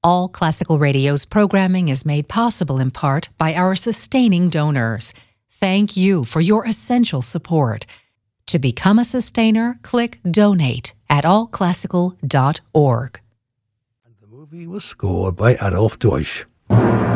All Classical Radio's programming is made possible in part by our sustaining donors. Thank you for your essential support. To become a sustainer, click Donate at allclassical.org. The movie was scored by Adolf Deutsch.